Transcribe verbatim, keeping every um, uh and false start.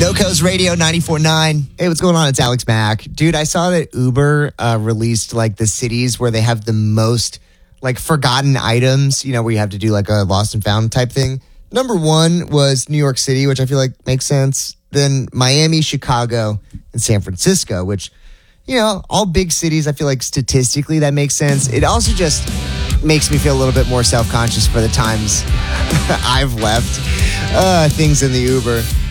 NoCo's Radio ninety-four point nine. Hey, what's going on? It's Alex Mack. Dude, I saw that Uber uh, released like the cities where they have the most like forgotten items, you know, where you have to do like a lost and found type thing. Number one was New York City, which I feel like makes sense. Then Miami, Chicago, and San Francisco, which, you know, all big cities, I feel like statistically that makes sense. It also just makes me feel a little bit more self-conscious for the times I've left uh, things in the Uber.